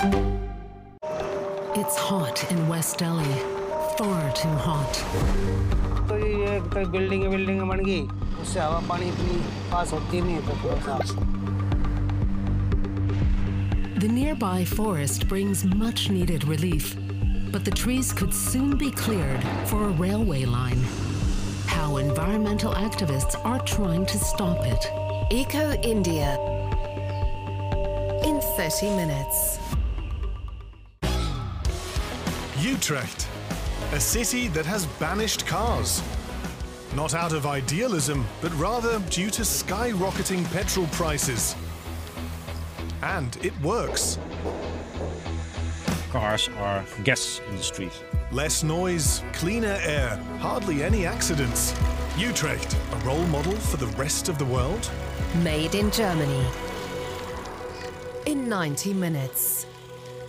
It's hot in West Delhi, far too hot. तो ये building बन गई, उससे हवा पानी इतनी पास होती नहीं है, तो थोड़ा सा. The nearby forest brings much needed relief, but the trees could soon be cleared for a railway line. How environmental activists are trying to stop it. Eco India in 30 minutes. Utrecht, a city that has banished cars. Not out of idealism, but rather due to skyrocketing petrol prices. And it works. Cars are gas industries. Less noise, cleaner air, hardly any accidents. Utrecht, a role model for the rest of the world? Made in Germany in 90 minutes.